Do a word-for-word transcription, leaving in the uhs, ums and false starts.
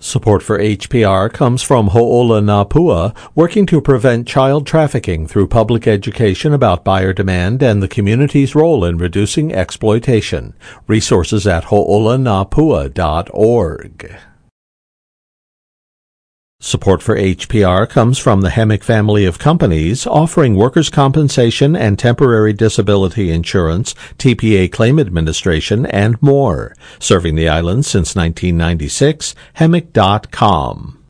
Support for H P R comes from Ho'olanapua, working to prevent child trafficking through public education about buyer demand and the community's role in reducing exploitation. Resources at ho'olanapua dot org. Support for H P R comes from the Hemic family of companies offering workers' compensation and temporary disability insurance, T P A claim administration, and more. Serving the island since nineteen ninety-six, hemic dot com.